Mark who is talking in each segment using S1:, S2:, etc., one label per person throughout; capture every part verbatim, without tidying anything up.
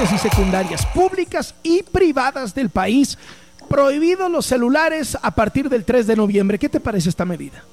S1: primarias y secundarias públicas y privadas del país. Prohibidos los celulares a partir del tres de noviembre. ¿Qué te parece esta medida?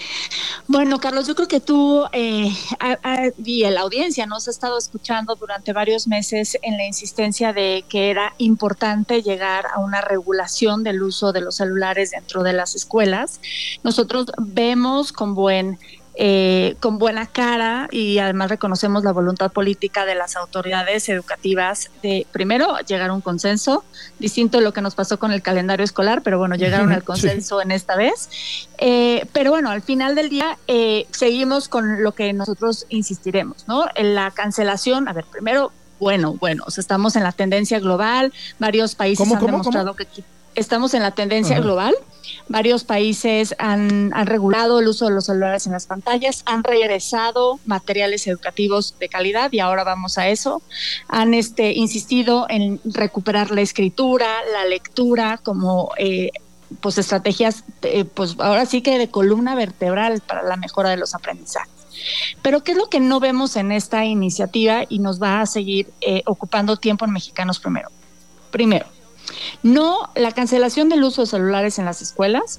S2: Bueno, Carlos, yo creo que tú eh, a, a, y la audiencia nos ha estado escuchando durante varios meses en la insistencia de que era importante llegar a una regulación del uso de los celulares dentro de las escuelas. Nosotros vemos con buen Eh, con buena cara y además reconocemos la voluntad política de las autoridades educativas de, primero, llegar a un consenso, distinto de lo que nos pasó con el calendario escolar, pero bueno, llegaron al consenso sí. en esta vez. Eh, pero bueno, al final del día eh, seguimos con lo que nosotros insistiremos, ¿no? En la cancelación, a ver, primero, bueno, bueno, o sea, estamos en la tendencia global, varios países
S1: ¿Cómo,
S2: han
S1: cómo,
S2: demostrado
S1: cómo?
S2: que estamos en la tendencia
S1: Ajá.
S2: global. Varios países han, han regulado el uso de los celulares en las pantallas, han regresado materiales educativos de calidad y ahora vamos a eso. Han este, insistido en recuperar la escritura, la lectura como eh, pues estrategias, eh, pues ahora sí que de columna vertebral para la mejora de los aprendizajes. Pero ¿qué es lo que no vemos en esta iniciativa y nos va a seguir eh, ocupando tiempo en Mexicanos Primero? Primero, no, la cancelación del uso de celulares en las escuelas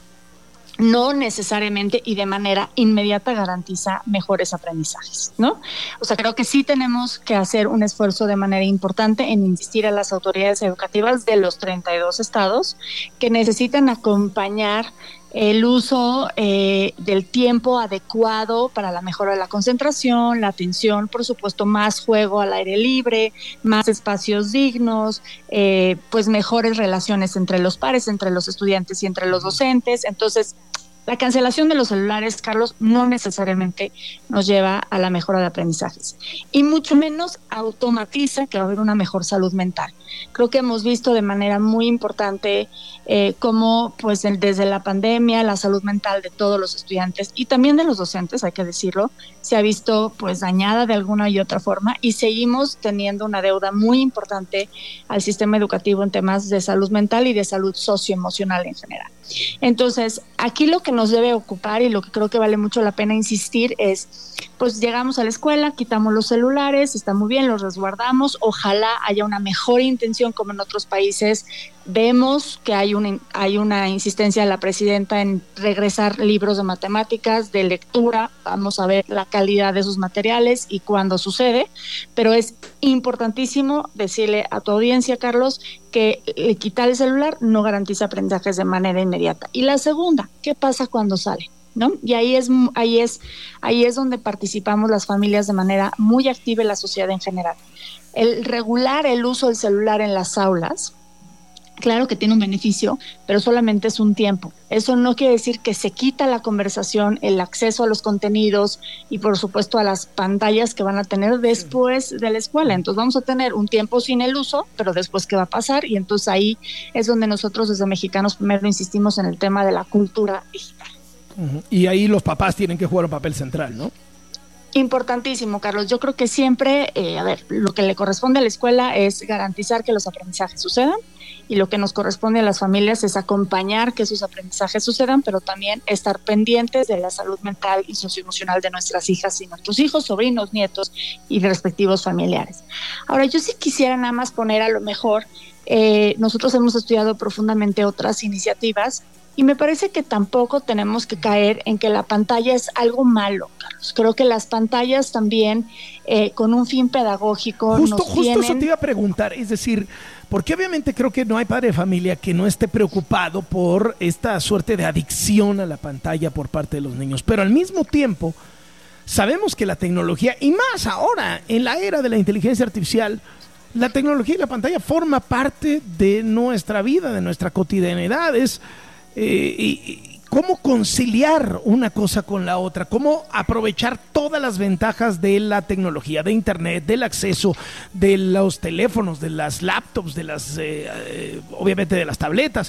S2: no necesariamente y de manera inmediata garantiza mejores aprendizajes, ¿no? O sea, creo que sí tenemos que hacer un esfuerzo de manera importante en insistir a las autoridades educativas de los treinta y dos estados que necesitan acompañar el uso eh, del tiempo adecuado para la mejora de la concentración, la atención, por supuesto, más juego al aire libre, más espacios dignos, eh, pues mejores relaciones entre los pares, entre los estudiantes y entre los docentes. Entonces, la cancelación de los celulares, Carlos, no necesariamente nos lleva a la mejora de aprendizajes y mucho menos automatiza que va a haber una mejor salud mental. Creo que hemos visto de manera muy importante eh, cómo pues el, desde la pandemia la salud mental de todos los estudiantes y también de los docentes, hay que decirlo, se ha visto pues dañada de alguna y otra forma y seguimos teniendo una deuda muy importante al sistema educativo en temas de salud mental y de salud socioemocional en general. Entonces, aquí lo que nos debe ocupar y lo que creo que vale mucho la pena insistir es, pues llegamos a la escuela, quitamos los celulares, está muy bien, los resguardamos, ojalá haya una mejor intención como en otros países. Vemos que hay una, hay una insistencia de la presidenta en regresar libros de matemáticas, de lectura, vamos a ver la calidad de esos materiales y cuándo sucede, pero es importantísimo decirle a tu audiencia, Carlos, que quitar el celular no garantiza aprendizajes de manera inmediata. Y la segunda, ¿qué pasa cuando sale? ¿No? Y ahí es, ahí es, ahí es donde participamos las familias de manera muy activa y la sociedad en general. El regular el uso del celular en las aulas, claro que tiene un beneficio, pero solamente es un tiempo. Eso no quiere decir que se quita la conversación, el acceso a los contenidos y por supuesto a las pantallas que van a tener después de la escuela. Entonces vamos a tener un tiempo sin el uso, pero después ¿qué va a pasar? Y entonces ahí es donde nosotros desde Mexicanos Primero insistimos en el tema de la cultura digital.
S1: Uh-huh. Y ahí los papás tienen que jugar un papel central, ¿no?
S2: Importantísimo, Carlos. Yo creo que siempre, eh, a ver, lo que le corresponde a la escuela es garantizar que los aprendizajes sucedan y lo que nos corresponde a las familias es acompañar que esos aprendizajes sucedan, pero también estar pendientes de la salud mental y socioemocional de nuestras hijas y nuestros hijos, sobrinos, nietos y respectivos familiares. Ahora, yo sí quisiera nada más poner a lo mejor, eh, nosotros hemos estudiado profundamente otras iniciativas y me parece que tampoco tenemos que caer en que la pantalla es algo malo, Carlos. Creo que las pantallas también, eh, con un fin pedagógico,
S1: justo,
S2: nos
S1: justo
S2: tienen...
S1: eso te iba a preguntar, es decir, porque obviamente creo que no hay padre de familia que no esté preocupado por esta suerte de adicción a la pantalla por parte de los niños, pero al mismo tiempo sabemos que la tecnología, y más ahora, en la era de la inteligencia artificial, la tecnología y la pantalla forma parte de nuestra vida, de nuestra cotidianidad. Es... Eh, y, y cómo conciliar una cosa con la otra, cómo aprovechar todas las ventajas de la tecnología, de internet, del acceso, de los teléfonos, de las laptops, de las eh, eh, obviamente de las tabletas,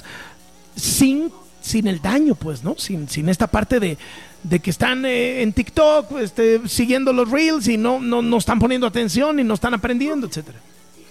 S1: sin, sin el daño, pues, ¿no? Sin, sin esta parte de, de que están eh, en TikTok, este, siguiendo los reels y no, no, no están poniendo atención y no están aprendiendo, etcétera.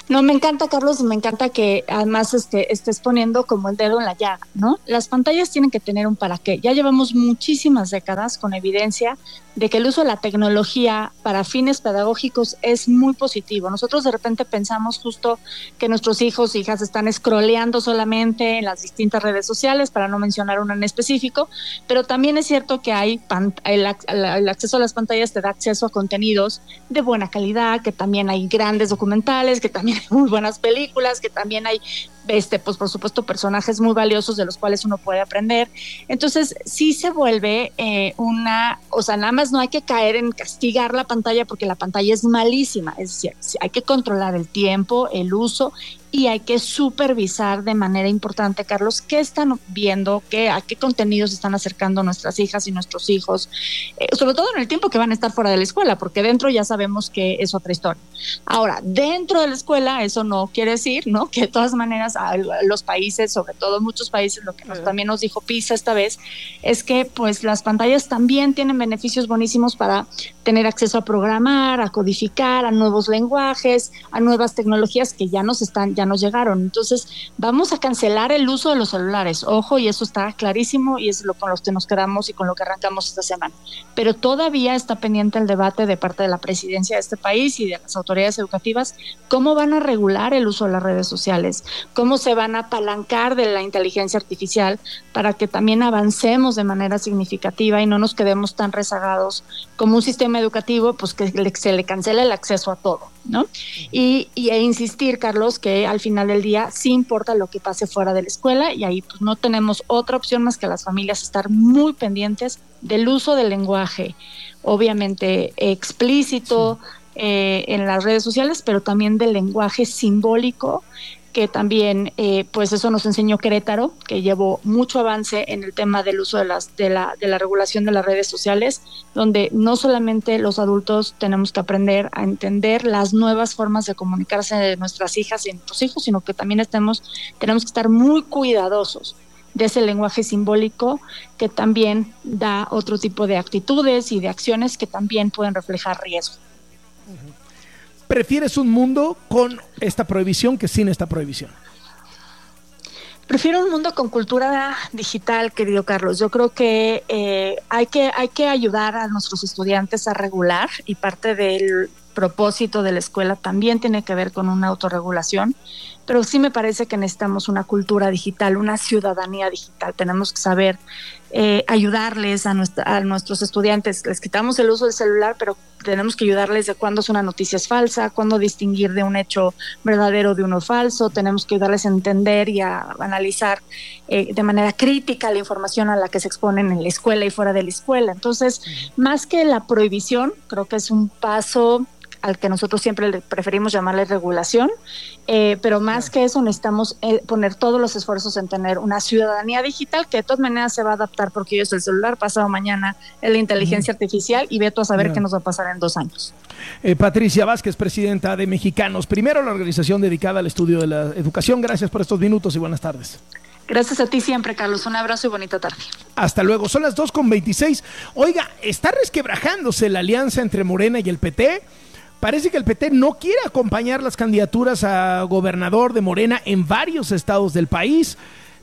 S2: No, me encanta, Carlos, me encanta que además este, estés poniendo como el dedo en la llaga, ¿no? Las pantallas tienen que tener un para qué. Ya llevamos muchísimas décadas con evidencia de que el uso de la tecnología para fines pedagógicos es muy positivo. Nosotros de repente pensamos justo que nuestros hijos e hijas están scrolleando solamente en las distintas redes sociales, para no mencionar una en específico, pero también es cierto que hay el, el acceso a las pantallas te da acceso a contenidos de buena calidad, que también hay grandes documentales, que también hay muy buenas películas, que también hay este, pues por supuesto personajes muy valiosos de los cuales uno puede aprender. Entonces sí se vuelve eh, una, o sea, nada más no hay que caer en castigar la pantalla porque la pantalla es malísima, es decir, hay que controlar el tiempo, el uso, y hay que supervisar de manera importante, Carlos, qué están viendo, qué, a qué contenidos están acercando nuestras hijas y nuestros hijos, eh, sobre todo en el tiempo que van a estar fuera de la escuela, porque dentro ya sabemos que es otra historia. Ahora, dentro de la escuela, eso no quiere decir, ¿no?, que de todas maneras a los países, sobre todo muchos países, lo que nos, también nos dijo PISA esta vez, es que pues las pantallas también tienen beneficios buenísimos para tener acceso a programar, a codificar, a nuevos lenguajes, a nuevas tecnologías que ya nos están, ya nos llegaron. Entonces, vamos a cancelar el uso de los celulares. Ojo, y eso está clarísimo y es lo con lo que nos quedamos y con lo que arrancamos esta semana. Pero todavía está pendiente el debate de parte de la presidencia de este país y de las autoridades educativas, cómo van a regular el uso de las redes sociales, cómo se van a apalancar de la inteligencia artificial para que también avancemos de manera significativa y no nos quedemos tan rezagados como un sistema educativo, pues que se le cancela el acceso a todo, ¿no? Y, y e insistir, Carlos, que al final del día sí importa lo que pase fuera de la escuela y ahí pues no tenemos otra opción más que las familias estar muy pendientes del uso del lenguaje, obviamente explícito sí. eh, en las redes sociales, pero también del lenguaje simbólico, que también, eh, pues eso nos enseñó Querétaro, que llevó mucho avance en el tema del uso de las de la de la regulación de las redes sociales, donde no solamente los adultos tenemos que aprender a entender las nuevas formas de comunicarse de nuestras hijas y nuestros hijos, sino que también estemos, tenemos que estar muy cuidadosos de ese lenguaje simbólico que también da otro tipo de actitudes y de acciones que también pueden reflejar riesgo.
S1: Uh-huh. ¿Prefieres un mundo con esta prohibición que sin esta prohibición?
S2: Prefiero un mundo con cultura digital, querido Carlos. Yo creo que, eh, hay que hay que ayudar a nuestros estudiantes a regular, y parte del propósito de la escuela también tiene que ver con una autorregulación, pero sí me parece que necesitamos una cultura digital, una ciudadanía digital. Tenemos que saber eh, ayudarles a, nuestra, a nuestros estudiantes. Les quitamos el uso del celular, pero tenemos que ayudarles de cuándo una noticia es falsa, cuándo distinguir de un hecho verdadero de uno falso. Tenemos que ayudarles a entender y a analizar eh, de manera crítica la información a la que se exponen en la escuela y fuera de la escuela. Entonces, más que la prohibición, creo que es un paso al que nosotros siempre le preferimos llamarle regulación, eh, pero más que eso necesitamos eh, poner todos los esfuerzos en tener una ciudadanía digital que de todas maneras se va a adaptar, porque hoy es el celular, pasado mañana es la inteligencia mm. artificial, y veto a saber yeah. qué nos va a pasar en dos años.
S1: Eh, Patricia Vázquez, presidenta de Mexicanos Primero, la organización dedicada al estudio de la educación. Gracias por estos minutos y buenas tardes.
S2: Gracias a ti siempre, Carlos. Un abrazo y bonita tarde.
S1: Hasta luego. Son las dos con veintiséis. Oiga, está resquebrajándose la alianza entre Morena y el P T. Parece que el P T no quiere acompañar las candidaturas a gobernador de Morena en varios estados del país.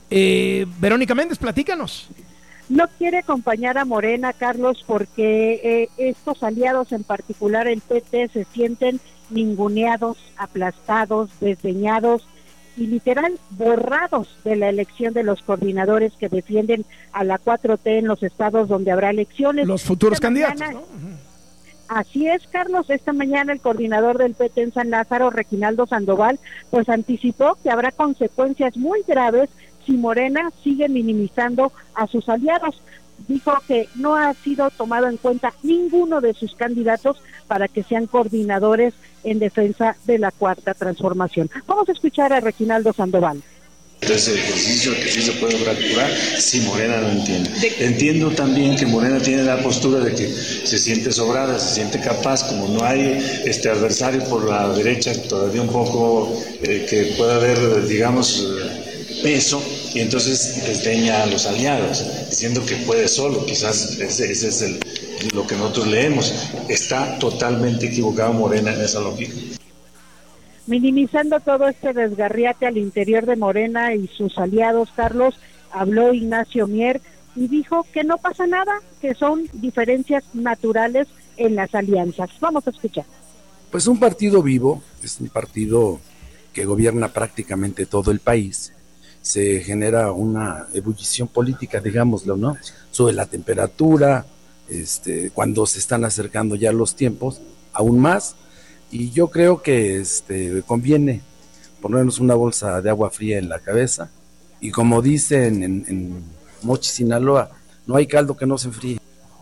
S1: Eh, Verónica Méndez, platícanos.
S3: No quiere acompañar a Morena, Carlos, porque eh, estos aliados, en particular el P T, se sienten ninguneados, aplastados, desdeñados y literal borrados de la elección de los coordinadores que defienden a la cuatro T en los estados donde habrá elecciones.
S1: Los futuros Esta candidatos,
S3: mañana,
S1: ¿no?
S3: Así es, Carlos. Esta mañana el coordinador del P T en San Lázaro, Reginaldo Sandoval, pues anticipó que habrá consecuencias muy graves si Morena sigue minimizando a sus aliados. Dijo que no ha sido tomado en cuenta ninguno de sus candidatos para que sean coordinadores en defensa de la Cuarta Transformación. Vamos a escuchar a Reginaldo Sandoval.
S4: Ese ejercicio que sí se puede fracturar si Morena no entiende. Entiendo también que Morena tiene la postura de que se siente sobrada, se siente capaz, como no hay este adversario por la derecha todavía un poco eh, que pueda haber, digamos, peso, y entonces desdeña a los aliados, diciendo que puede solo. Quizás ese, ese es el, lo que nosotros leemos. Está totalmente equivocado Morena en esa lógica.
S3: Minimizando todo este desgarriate al interior de Morena y sus aliados, Carlos, habló Ignacio Mier y dijo que no pasa nada, que son diferencias naturales en las alianzas. Vamos a escuchar.
S5: Pues un partido vivo, es un partido que gobierna prácticamente todo el país. Se genera una ebullición política, digámoslo, ¿no? Sube la temperatura, este, cuando se están acercando ya los tiempos, aún más, y yo creo que este, conviene ponernos una bolsa de agua fría en la cabeza, y como dicen en, en Mochi, Sinaloa, no hay caldo que no se enfríe.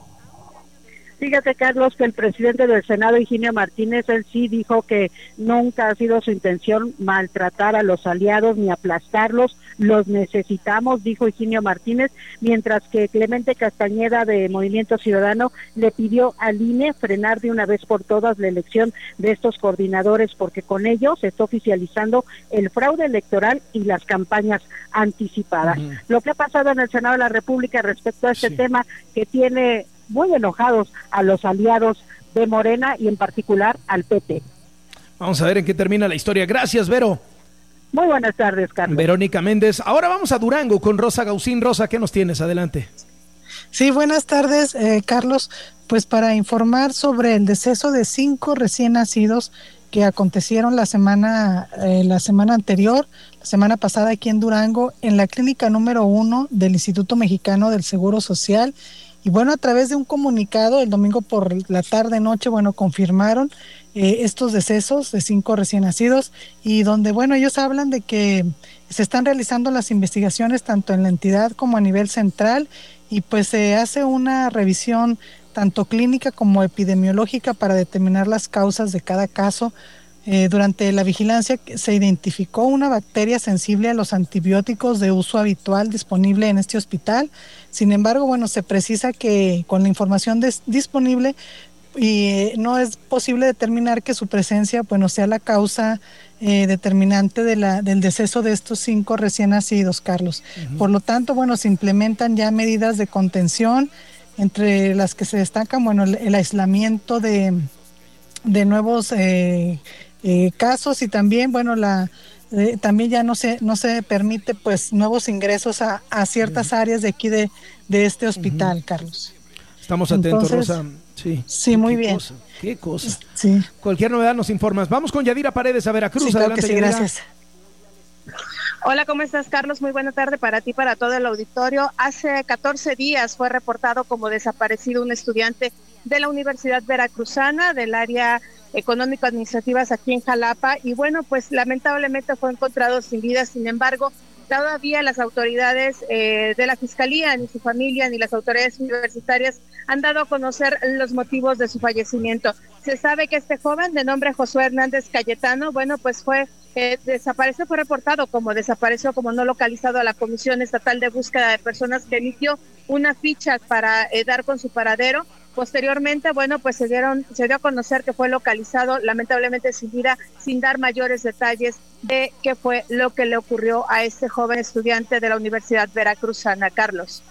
S3: Fíjate, Carlos, que el presidente del Senado, Higinio Martínez, él sí dijo que nunca ha sido su intención maltratar a los aliados ni aplastarlos, los necesitamos, dijo Higinio Martínez, mientras que Clemente Castañeda de Movimiento Ciudadano le pidió al I N E frenar de una vez por todas la elección de estos coordinadores, porque con ellos se está oficializando el fraude electoral y las campañas anticipadas. Uh-huh. Lo que ha pasado en el Senado de la República respecto a este sí. tema que tiene muy enojados a los aliados de Morena y en particular al P T.
S1: Vamos a ver en qué termina la historia. Gracias, Vero.
S3: Muy buenas tardes, Carlos.
S1: Verónica Méndez. Ahora vamos a Durango con Rosa Gaucín. Rosa, ¿qué nos tienes? Adelante.
S6: Sí, buenas tardes, eh, Carlos. Pues para informar sobre el deceso de cinco recién nacidos que acontecieron la semana, eh, la semana anterior, la semana pasada aquí en Durango, en la clínica número uno del Instituto Mexicano del Seguro Social. Y bueno, a través de un comunicado el domingo por la tarde noche, bueno, confirmaron eh, estos decesos de cinco recién nacidos, y donde, bueno, ellos hablan de que se están realizando las investigaciones tanto en la entidad como a nivel central, y pues se hace una revisión tanto clínica como epidemiológica para determinar las causas de cada caso. Eh, durante la vigilancia se identificó una bacteria sensible a los antibióticos de uso habitual disponible en este hospital. Sin embargo, bueno, se precisa que con la información des- disponible y eh, no es posible determinar que su presencia, bueno, sea la causa eh, determinante de la, del deceso de estos cinco recién nacidos, Carlos. Uh-huh. Por lo tanto, bueno, se implementan ya medidas de contención, entre las que se destacan, bueno, el, el aislamiento de, de nuevos eh, eh, casos, y también, bueno, la eh, también ya no se no se permite pues nuevos ingresos a, a ciertas áreas de aquí de, de este hospital, uh-huh. Carlos.
S1: Estamos atentos, Entonces, Rosa. Sí,
S6: sí, muy
S1: qué
S6: bien.
S1: Cosa, qué cosa.
S6: Sí.
S1: Cualquier novedad nos informas. Vamos con Yadira Paredes a Veracruz.
S6: Sí, claro
S1: Adelante,
S6: que sí,
S1: Yadira.
S6: gracias.
S2: Hola, ¿cómo estás, Carlos? Muy buena tarde para ti, para todo el auditorio. Hace catorce días fue reportado como desaparecido un estudiante de la Universidad Veracruzana, del área económico-administrativas aquí en Jalapa, y bueno, pues lamentablemente fue encontrado sin vida. Sin embargo, todavía las autoridades eh, de la Fiscalía, ni su familia, ni las autoridades universitarias han dado a conocer los motivos de su fallecimiento. Se sabe que este joven, de nombre Josué Hernández Cayetano, bueno, pues fue eh, desapareció, fue reportado como desapareció, como no localizado a la Comisión Estatal de Búsqueda de Personas, que emitió una ficha para eh, dar con su paradero. Posteriormente, bueno, pues se dieron, se dio a conocer que fue localizado, lamentablemente sin vida, sin dar mayores detalles de qué fue lo que le ocurrió a este joven estudiante de la Universidad Veracruzana. Carlos.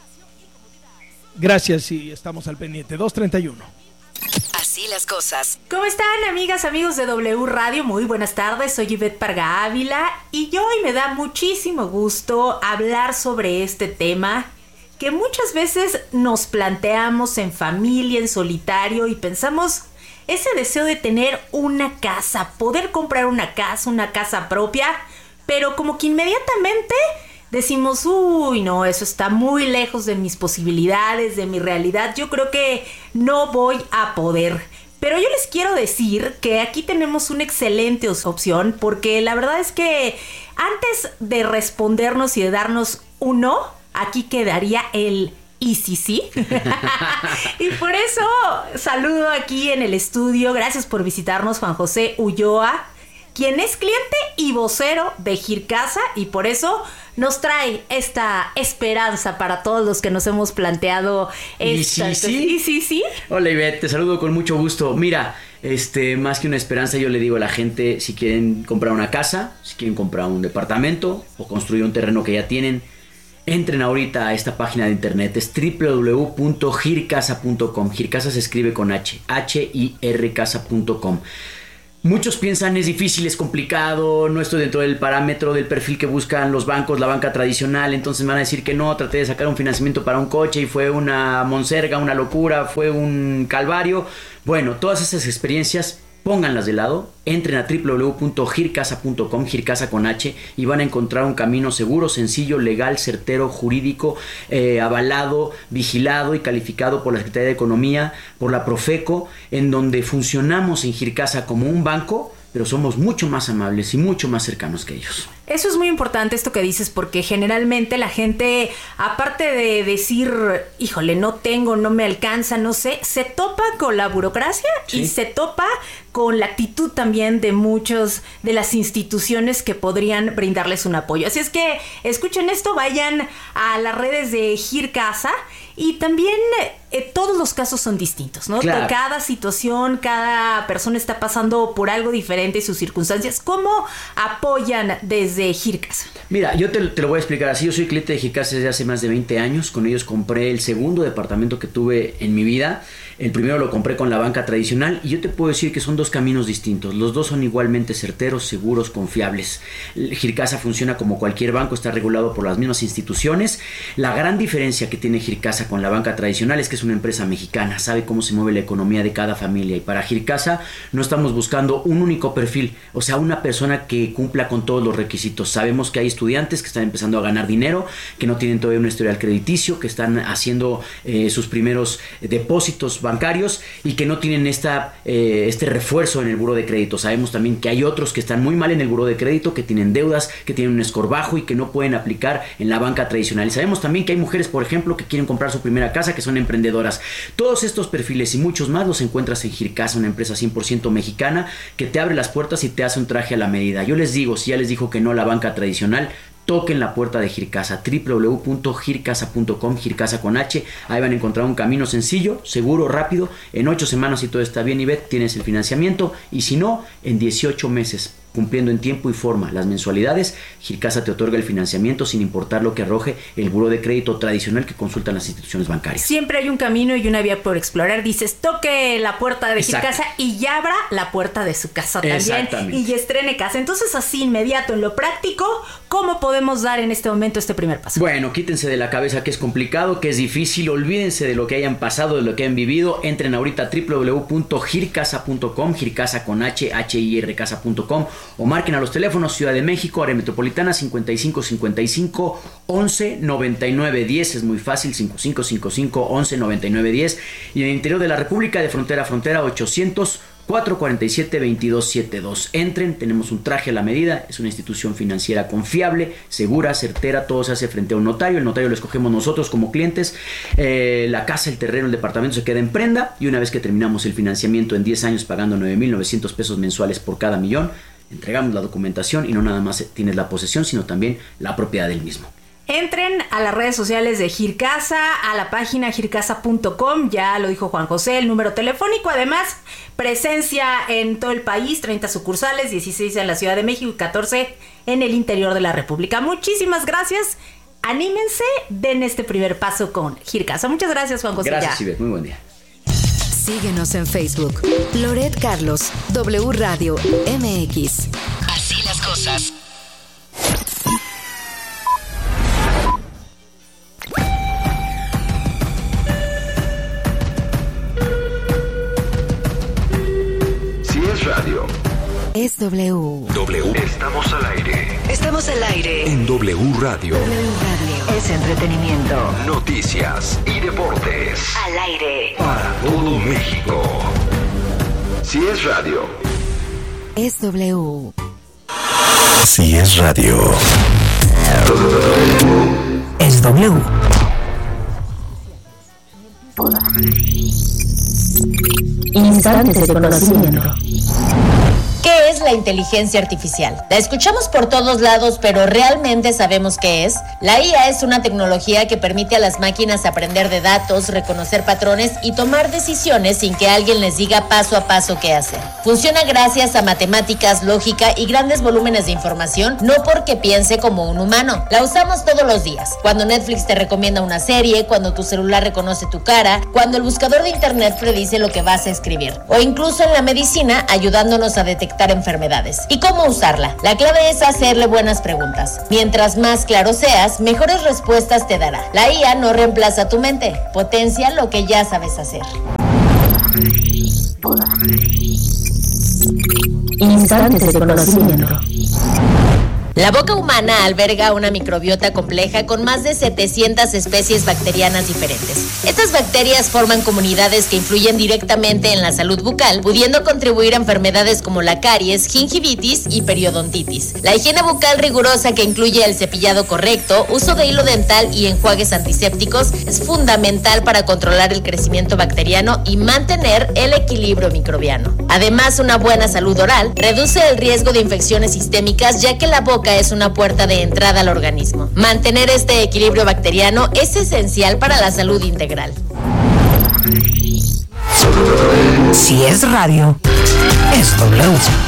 S1: Gracias, y estamos al pendiente. dos treinta y uno.
S7: Así las cosas. ¿Cómo están, amigas, amigos de W Radio? Muy buenas tardes, soy Ivette Parga Ávila, y hoy me da muchísimo gusto hablar sobre este tema que muchas veces nos planteamos en familia, en solitario, y pensamos ese deseo de tener una casa, poder comprar una casa, una casa propia, pero como que inmediatamente decimos, uy, no, eso está muy lejos de mis posibilidades, de mi realidad, yo creo que no voy a poder. Pero yo les quiero decir que aquí tenemos una excelente opción, porque la verdad es que antes de respondernos y de darnos un no, aquí quedaría el y sí, sí. Y por eso saludo aquí en el estudio. Gracias por visitarnos, Juan José Ulloa, quien es cliente y vocero de Gircasa, y por eso nos trae esta esperanza para todos los que nos hemos planteado esta.
S8: ¿Y sí, sí?
S7: ¿Y sí, sí?
S8: Hola, Ivette, te saludo con mucho gusto. Mira, este, más que una esperanza, yo le digo a la gente, si quieren comprar una casa, si quieren comprar un departamento o construir un terreno que ya tienen, entren ahorita a esta página de internet, es doble u doble u doble u punto gircasa punto com. Gircasa se escribe con H, H I R casa punto com. Muchos piensan es difícil, es complicado, no estoy dentro del parámetro del perfil que buscan los bancos, la banca tradicional, entonces me van a decir que no, traté de sacar un financiamiento para un coche y fue una monserga, una locura, fue un calvario. Bueno, todas esas experiencias pónganlas de lado, entren a doble u doble u doble u punto gircasa punto com, Gircasa con H, y van a encontrar un camino seguro, sencillo, legal, certero, jurídico, eh, avalado, vigilado y calificado por la Secretaría de Economía, por la Profeco, en donde funcionamos en Gircasa como un banco, pero somos mucho más amables y mucho más cercanos que ellos.
S7: Eso es muy importante esto que dices, porque generalmente la gente, aparte de decir, híjole, no tengo, no me alcanza, no sé, se topa con la burocracia, sí, y se topa con la actitud también de muchos de las instituciones que podrían brindarles un apoyo. Así es que escuchen esto, vayan a las redes de Gircasa. Y también eh, todos los casos son distintos, ¿no?
S8: Claro.
S7: Cada situación, cada persona está pasando por algo diferente y sus circunstancias. ¿Cómo apoyan desde Gircasa?
S8: Mira, yo te, te lo voy a explicar así. Yo soy cliente de Gircasa desde hace más de veinte años. Con ellos compré el segundo departamento que tuve en mi vida. El primero lo compré con la banca tradicional y yo te puedo decir que son dos caminos distintos. Los dos son igualmente certeros, seguros, confiables. Gircasa funciona como cualquier banco, está regulado por las mismas instituciones. La gran diferencia que tiene Gircasa con la banca tradicional es que es una empresa mexicana, sabe cómo se mueve la economía de cada familia, y para Gircasa no estamos buscando un único perfil, o sea, una persona que cumpla con todos los requisitos. Sabemos que hay estudiantes que están empezando a ganar dinero, que no tienen todavía un historial crediticio, que están haciendo eh, sus primeros eh, depósitos bancarios y que no tienen esta, eh, este refuerzo en el buró de crédito. Sabemos también que hay otros que están muy mal en el buró de crédito, que tienen deudas, que tienen un score bajo y que no pueden aplicar en la banca tradicional. Y sabemos también que hay mujeres, por ejemplo, que quieren comprar su primera casa, que son emprendedoras. Todos estos perfiles y muchos más los encuentras en Gircasa, una empresa cien por ciento mexicana que te abre las puertas y te hace un traje a la medida. Yo les digo, si ya les dijo que no la banca tradicional, toquen la puerta de Gircasa, doble u doble u doble u punto gircasa punto com, Gircasa con H. Ahí van a encontrar un camino sencillo, seguro, rápido. En ocho semanas, si todo está bien, Ivette, tienes el financiamiento, y si no, en dieciocho meses, cumpliendo en tiempo y forma las mensualidades, Gircasa te otorga el financiamiento sin importar lo que arroje el buró de crédito tradicional que consultan las instituciones bancarias.
S7: Siempre hay un camino y una vía por explorar. Dices, toque la puerta de
S8: Exacto.
S7: Gircasa y ya abra la puerta de su casa también, y ya estrene casa. Entonces, así inmediato, en lo práctico, ¿cómo podemos dar en este momento este primer paso?
S8: Bueno, quítense de la cabeza que es complicado, que es difícil, olvídense de lo que hayan pasado, de lo que han vivido. Entren ahorita a doble u doble u doble u punto gircasa punto com, Gircasa con H, H I R casa punto com, o marquen a los teléfonos Ciudad de México, área metropolitana, cincuenta y cinco cincuenta y cinco once noventa y nueve diez. Es muy fácil, cincuenta y cinco cincuenta y cinco once noventa y nueve diez. Y en el interior de la República, de frontera a frontera, ochocientos cuatro cuarenta y siete veintidós setenta y dos. Entren, tenemos un traje a la medida, es una institución financiera confiable, segura, certera, todo se hace frente a un notario. El notario lo escogemos nosotros como clientes. Eh, la casa, el terreno, el departamento se queda en prenda, y una vez que terminamos el financiamiento en diez años pagando nueve mil novecientos pesos mensuales por cada millón, entregamos la documentación y no nada más tienes la posesión, sino también la propiedad del mismo.
S7: Entren a las redes sociales de Gircasa, a la página gircasa punto com, ya lo dijo Juan José, el número telefónico, además presencia en todo el país, treinta sucursales, dieciséis en la Ciudad de México y catorce en el interior de la República. Muchísimas gracias, anímense, den este primer paso con Gircasa. Muchas gracias, Juan José.
S8: Gracias, Ivette, muy buen día.
S9: Síguenos en Facebook, Loret Carlos, W Radio M X. Así las cosas.
S10: Si es radio,
S9: es W.
S10: W. Estamos al aire.
S9: Estamos al aire.
S10: En W Radio.
S9: W Radio. Es entretenimiento.
S10: Noticias y deportes.
S9: Al aire.
S10: Para todo México. Si es radio,
S9: es W.
S10: Si es radio,
S9: es W. Instantes de conocimiento.
S11: ¿Qué es la la inteligencia artificial. La escuchamos por todos lados, pero ¿realmente sabemos qué es? La I A es una tecnología que permite a las máquinas aprender de datos, reconocer patrones y tomar decisiones sin que alguien les diga paso a paso qué hacer. Funciona gracias a matemáticas, lógica y grandes volúmenes de información, no porque piense como un humano. La usamos todos los días. Cuando Netflix te recomienda una serie, cuando tu celular reconoce tu cara, cuando el buscador de internet predice lo que vas a escribir, o incluso en la medicina ayudándonos a detectar enfermedades. ¿Y cómo usarla? La clave es hacerle buenas preguntas. Mientras más claro seas, mejores respuestas te dará. La I A no reemplaza tu mente, potencia lo que ya sabes hacer. Instantes de conocimiento. La boca humana alberga una microbiota compleja con más de setecientas especies bacterianas diferentes. Estas bacterias forman comunidades que influyen directamente en la salud bucal, pudiendo contribuir a enfermedades como la caries, gingivitis y periodontitis. La higiene bucal rigurosa, que incluye el cepillado correcto, uso de hilo dental y enjuagues antisépticos, es fundamental para controlar el crecimiento bacteriano y mantener el equilibrio microbiano. Además, una buena salud oral reduce el riesgo de infecciones sistémicas, ya que la boca es una puerta de entrada al organismo. Mantener este equilibrio bacteriano es esencial para la salud integral.
S12: Si es radio, es W.